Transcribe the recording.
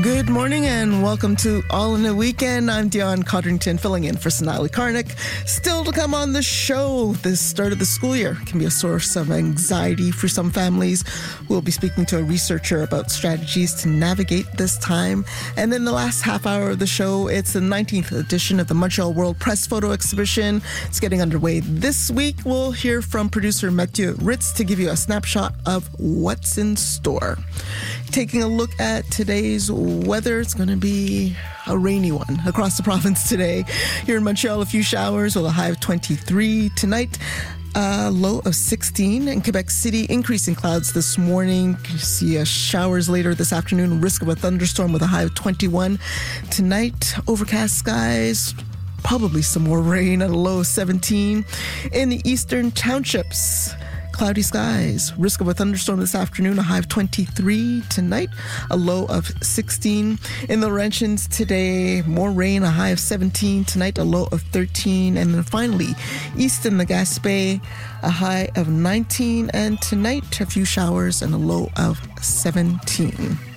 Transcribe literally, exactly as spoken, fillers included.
Good morning and welcome to All in a Weekend. I'm Dion Codrington, filling in for Sonali Karnik. Still to come on the show, the start of the school year can be a source of anxiety for some families. We'll be speaking to a researcher about strategies to navigate this time. And then the last half hour of the show, it's the nineteenth edition of the Montreal World Press Photo Exhibition. It's getting underway this week. We'll hear from producer Mathieu Ritz to give you a snapshot of what's in store. Taking a look at today's weather, it's going to be a rainy one across the province today. Here in Montreal, a few showers with a high of twenty-three. Tonight, a low of sixteen. In Quebec City, increasing clouds this morning. You see uh, showers later this afternoon. Risk of a thunderstorm with a high of twenty-one. Tonight, overcast skies. Probably some more rain at a low of seventeen. In the eastern townships, cloudy skies. Risk of a thunderstorm this afternoon, a high of twenty-three. Tonight, a low of sixteen. In the Laurentians today, more rain, a high of seventeen. Tonight, a low of thirteen. And then finally, east in the Gaspé, a high of nineteen. And tonight, a few showers and a low of seventeen.